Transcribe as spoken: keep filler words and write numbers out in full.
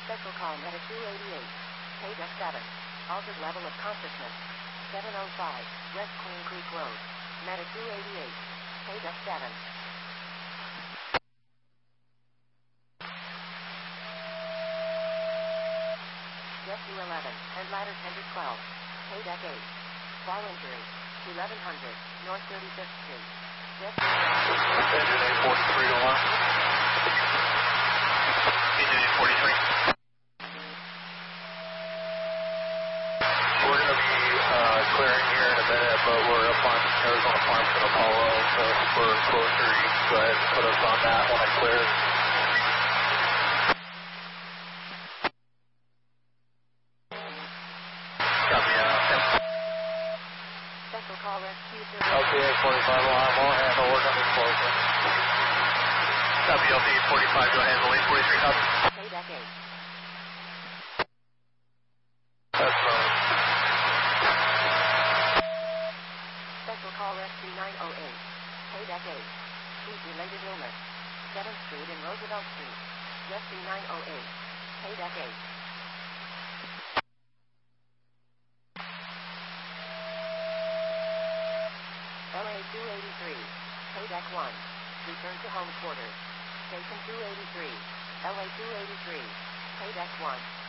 Special call Meta two eighty-eight. Page F seven. Altered level of consciousness. seven oh five. West Queen Creek Road. Meta two eighty-eight. Page F seven. Jet two eleven. And ladder ten to twelve. Page F eight. Fall injury. eleven hundred. North thirty-fifth Street. Jet Engine eight forty-three to one. Engine eight forty-three. We're going to be uh, clearing here in a minute, but we're up on Arizona Farms and Apollo, so we're closer. You can go ahead and put us on that when I clear. Copy out. Special call rescue service. L P eight forty-five alarm, we'll handle, we're coming closer. Copy L P eight forty-five, go handle eight forty-three, copy. Page F eight. That's right. Special call rescue nine oh eight. Page F eight. Heat-related illness. seventh Street and Roosevelt Street. Rescue nine oh eight. Page F eight. L A two eighty-three. Page F one. Return to home quarters. Station two eighty-three. L A two eighty-three. Page F one.